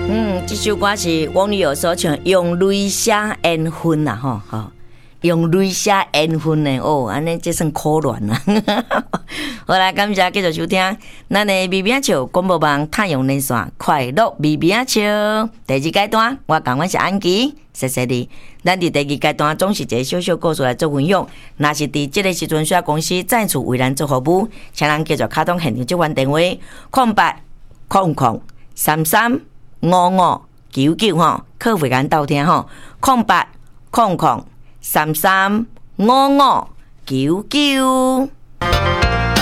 这首歌是网友有所唱，用泪写缘分呐，吼，用泪写缘分呢，哦，安尼这算可怜啦。好啦，感谢继续收听，咱的微微笑广播网太阳连线快乐微微笑第二阶段，我讲我是安琪，谢谢你。咱伫第二阶段总是一个小小故事来做分享，若是伫这个时阵需要公司再次为咱做服务，请咱继续卡通现场接阮电话0800335599吼，客服间到听吼0800335599。